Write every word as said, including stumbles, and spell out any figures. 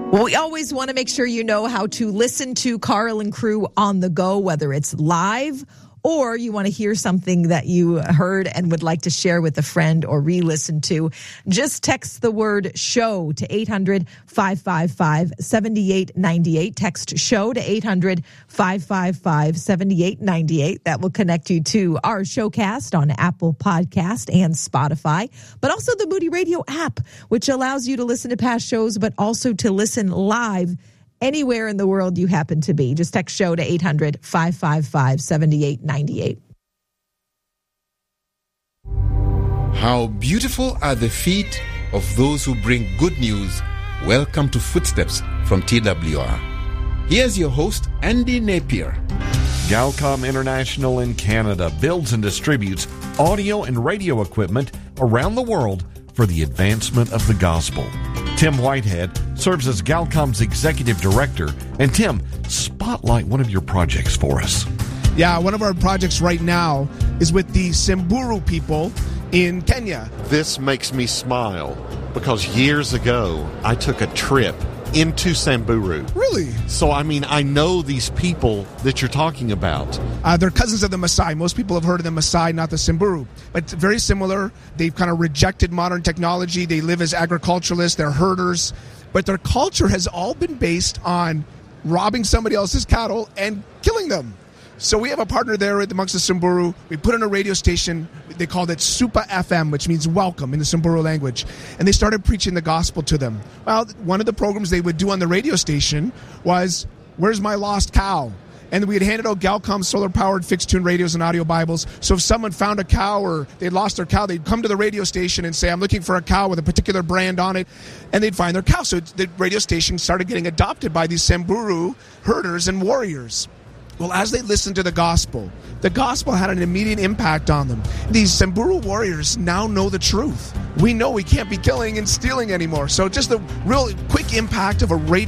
Well, we always want to make sure you know how to listen to Carl and Crew on the go, whether it's live or you want to hear something that you heard and would like to share with a friend or re-listen to. Just text the word SHOW to eight hundred, five five five, seven eight nine eight. Text SHOW to eight hundred, five five five, seven eight nine eight. That will connect you to our showcast on Apple Podcast and Spotify, but also the Moody Radio app, which allows you to listen to past shows, but also to listen live anywhere in the world you happen to be. Just text SHOW to eight hundred, five five five, seven eight nine eight. How beautiful are the feet of those who bring good news. Welcome to Footsteps from T W R. Here's your host, Andy Napier. Galcom International in Canada builds and distributes audio and radio equipment around the world for the advancement of the gospel. Tim Whitehead serves as Galcom's executive director. And Tim, spotlight one of your projects for us. Yeah, one of our projects right now is with the Samburu people in Kenya. This makes me smile because years ago I took a trip into Samburu. Really? So, I mean, I know these people that you're talking about. Uh, they're cousins of the Maasai. Most people have heard of the Maasai, not the Samburu. But it's very similar. They've kind of rejected modern technology. They live as agriculturalists. They're herders. But their culture has all been based on robbing somebody else's cattle and killing them. So we have a partner there amongst the Samburu. We put in a radio station. They called it Supa F M, which means welcome in the Samburu language. And they started preaching the gospel to them. Well, one of the programs they would do on the radio station was, "Where's my lost cow?" And we had handed out Galcom solar-powered fixed-tune radios and audio Bibles. So if someone found a cow or they'd lost their cow, they'd come to the radio station and say, "I'm looking for a cow with a particular brand on it." And they'd find their cow. So the radio station started getting adopted by these Samburu herders and warriors. Well, as they listened to the gospel, the gospel had an immediate impact on them. These Samburu warriors now know the truth. We know we can't be killing and stealing anymore. So just the real quick impact of a radio